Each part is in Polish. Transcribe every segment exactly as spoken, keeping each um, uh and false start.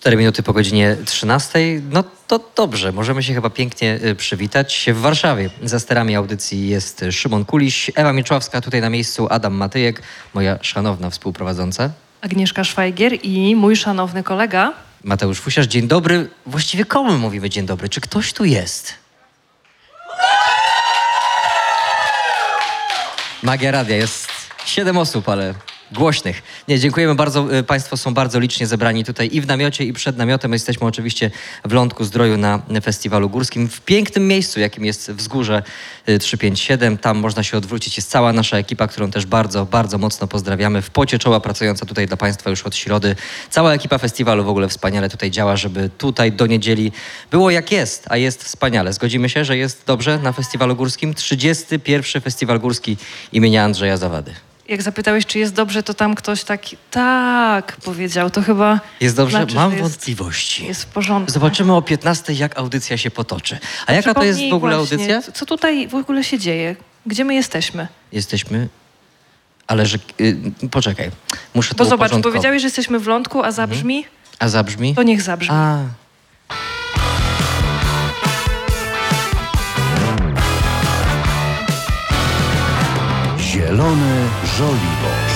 cztery minuty po godzinie trzynastej. No to dobrze, możemy się chyba pięknie y, przywitać. W Warszawie za sterami audycji jest Szymon Kuliś, Ewa Mieczławska, tutaj na miejscu Adam Matyjek, moja szanowna współprowadząca. Agnieszka Szwajgier i mój szanowny kolega Mateusz Fusiarz. Dzień dobry. Właściwie komu mówimy dzień dobry? Czy ktoś tu jest? Magia radia. Jest siedem osób, ale głośnych. Nie, dziękujemy bardzo. Państwo są bardzo licznie zebrani tutaj i w namiocie, i przed namiotem. Jesteśmy oczywiście w Lądku Zdroju na Festiwalu Górskim. W pięknym miejscu, jakim jest Wzgórze trzysta pięćdziesiąt siedem. Tam można się odwrócić. Jest cała nasza ekipa, którą też bardzo, bardzo mocno pozdrawiamy. W pocie czoła pracująca tutaj dla Państwa już od środy. Cała ekipa festiwalu w ogóle wspaniale tutaj działa, żeby tutaj do niedzieli było jak jest, a jest wspaniale. Zgodzimy się, że jest dobrze na Festiwalu Górskim? trzydziesty pierwszy Festiwal Górski imienia Andrzeja Zawady. Jak zapytałeś, czy jest dobrze, to tam ktoś taki tak powiedział. To chyba Jest dobrze? znaczy, Mam że jest, wątpliwości. jest w porządku. Zobaczymy o piętnastej, jak audycja się potoczy. A jaka to jest w ogóle właśnie, audycja? Co, co tutaj w ogóle się dzieje? Gdzie my jesteśmy? Jesteśmy... Ale że... Yy, poczekaj. Muszę Bo to zobacz, uporządkować. powiedziałeś, że jesteśmy w Lądku, a zabrzmi? A zabrzmi? To niech zabrzmi. A... Zielony żoliborz.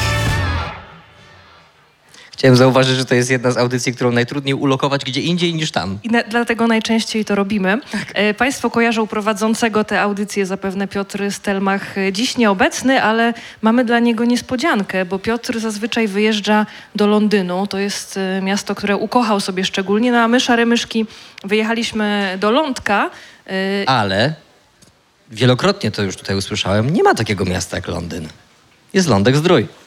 Chciałem zauważyć, że to jest jedna z audycji, którą najtrudniej ulokować gdzie indziej niż tam. I na, dlatego najczęściej to robimy. Tak. E, państwo kojarzą prowadzącego tę audycję zapewne Piotr Stelmach, e, dziś nieobecny, ale mamy dla niego niespodziankę, bo Piotr zazwyczaj wyjeżdża do Londynu. To jest e, miasto, które ukochał sobie szczególnie, no a my, Szare Myszki, wyjechaliśmy do Lądka. E, Ale wielokrotnie to już tutaj usłyszałem, nie ma takiego miasta jak Londyn. Jest Lądek Zdrój.